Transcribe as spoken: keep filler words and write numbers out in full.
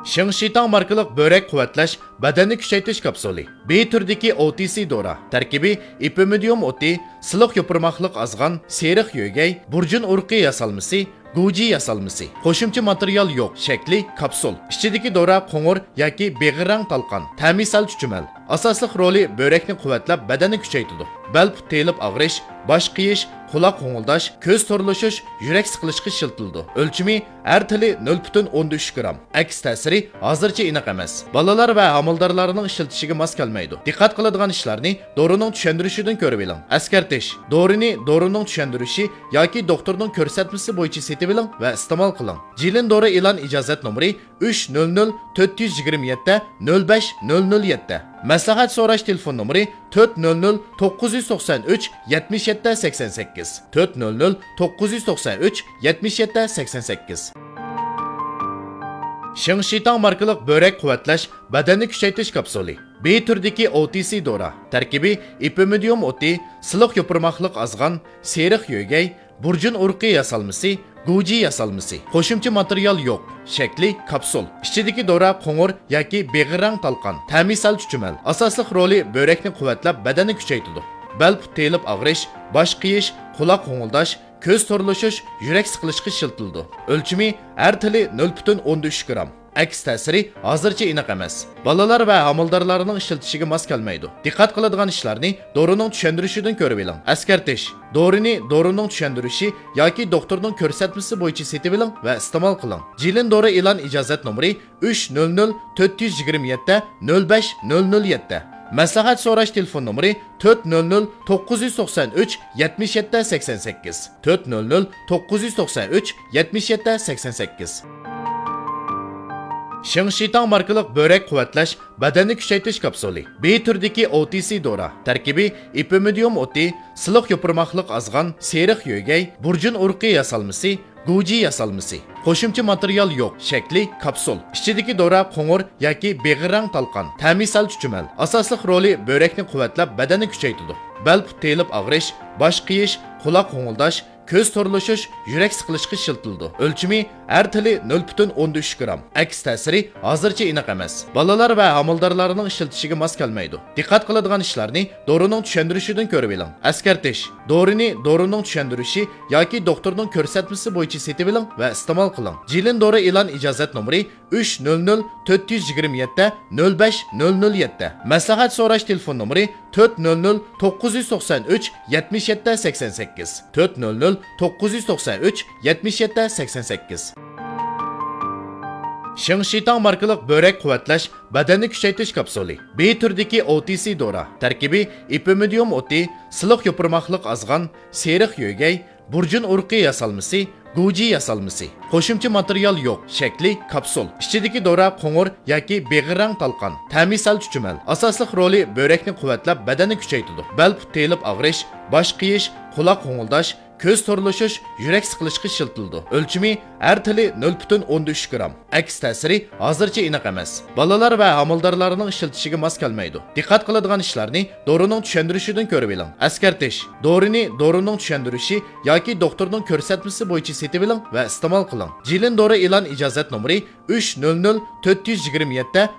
Shingshitang markalik börek quvvatlash, badanni kuchaytirish kapsuli. B turdagi O T C dora. Tarkibi ipimidium o'ti, siliq yopirmoqliq azg'an, seriq yo'gay, burjun urqi yasalmasi, Guji yasalmasi. Qo'shimcha material yo'q. Shakli kapsul. Ichidagi dora qo'ng'ir yoki beg'irang talqon. Ta'mi sal chuchumal. Asosli roli börekni quvvatlab, badanni kuchaytiradi. Bel put telib og'rish, bosh qiyish, quloq qo'ng'ildash, ko'z to'rlashish, yurak siqilishga shiltildi. O'lchimi har tili nol butun o'n uch gramm. Aks ta'siri hozircha aniq emas. Bolalar va homildorlarning ishiltishiga mos kelmaydi. Diqqat qiladigan ishlarni dorining tushuntirishidan ko'rib oling. Askartish. Dorini dorining tushuntirishi yoki doktorning ko'rsatmasi bo'yicha setib oling va iste'mol qiling. Jilin dori e'lon ijozat nomeri uch nol nol to'rt yuz yigirma yetti nol besh nol nol yetti. Maslahat so'rash telefon nomeri to'rt nol nol to'qqiz yuz to'qson uch yetmish yetti sakson sakkiz. to'rt nol nol to'qqiz yuz to'qson uch yetmish yetti sakson sakkiz. Shingshitang markalik börek quvvatlash, badanni kuchaytirish kapsuli. B turdagi O T C dora. Tarkibi ipimidium o'ti, siliq yopirmoqliq azg'an, seriq yo'gay, burjun urqi yasalmasi, Guji yasalmasi. Qo'shimcha material yo'q. Shakli kapsul. Ichidagi dora qo'ng'ir yoki beg'irang talqon. Ta'mi sal chuchumal. Asosli roli börekni quvvatlab, badanni kuchaytiradi. Bel put telib og'rish, bosh qiyish, quloq qo'ng'ildash, ko'z to'rlashish, yurak siqilishga shiltildi. O'lchimi har tili nol butun o'n uch gramm. Aks ta'siri hozircha aniq emas. Bolalar va homildorlarning ishiltishiga mos kelmaydi. Diqqat qiladigan ishlarni dorining tushuntirishidan ko'rib oling. Askartish. Dorini dorining tushuntirishi yoki doktorning ko'rsatmasi bo'yicha setib oling va iste'mol qiling. Jilin dori e'lon ijozat nomeri uch nol nol to'rt yuz yigirma yetti nol besh nol nol yetti. Maslahat so'rash telefon nomeri to'rt nol nol to'qqiz yuz to'qson uch yetmish yetti sakson sakkiz. to'rt nol nol to'qqiz yuz to'qson uch yetmish yetti sakson sakkiz. Shingshitang markalik börek quvvatlash, badanni kuchaytirish kapsuli. B turdagi O T C dora. Tarkibi ipimidium o'ti, siliq yopirmoqliq azg'an, seriq yo'gay, burjun urqi yasalmasi, Guji yasalmasi. Qo'shimcha material yo'q. Shakli kapsul. Ichidagi dora qo'ng'ir yoki beg'irang talqon. Ta'mi sal chuchumal. Asosli roli börekni quvvatlab, badanni kuchaytiradi. Bel put telib og'rish, bosh qiyish, quloq qo'ng'ildash, ko'z to'rlashish, yurak siqilishga shiltildi. O'lchimi har tili nol butun o'n uch gramm. Aks ta'siri hozircha aniq emas. Bolalar va homildorlarning ishiltishiga mos kelmaydi. Diqqat qiladigan ishlarni dorining tushuntirishidan ko'rib oling. Askartish. Dorini dorining tushuntirishi yoki doktorning ko'rsatmasi bo'yicha setib oling va iste'mol qiling. Jilin dori e'lon ijozat nomeri uch nol nol to'rt yuz yigirma yetti nol besh nol nol yetti. Maslahat so'rash telefon nomeri to'rt nol nol to'qqiz yuz to'qson uch yetmish yetti sakson sakkiz. to'rt nol nol to'qqiz yuz to'qson uch yetmish yetti sakson sakkiz. Shingshitang markalik börek quvvatlash, badanni kuchaytirish kapsuli. B turdagi O T C dora. Tarkibi ipimidium o'ti, siliq yopirmoqliq azg'an, seriq yo'gay, burjun urqi yasalmasi, Guji yasalmasi. Qo'shimcha material yo'q. Shakli kapsul. Ichidagi dora qo'ng'ir yoki beg'irang talqon. Ta'mi sal chuchumal. Asosli roli börekni quvvatlab, badanni kuchaytiradi. Bel put telib og'rish, bosh qiyish, quloq qo'ng'ildash, ko'z to'rlashish, yurak siqilishga shiltildi. O'lchimi har tili nol butun o'n uch gramm. Aks ta'siri hozircha aniq emas. Bolalar va homildorlarning ishiltishiga mos kelmaydi. Diqqat qiladigan ishlarni dorining tushuntirishidan ko'rib oling. Askartish. Dorini dorining tushuntirishi yoki doktorning ko'rsatmasi bo'yicha setib oling va iste'mol qiling. Jilin dori e'lon ijozat nomeri uch nol nol to'rt yuz yigirma yetti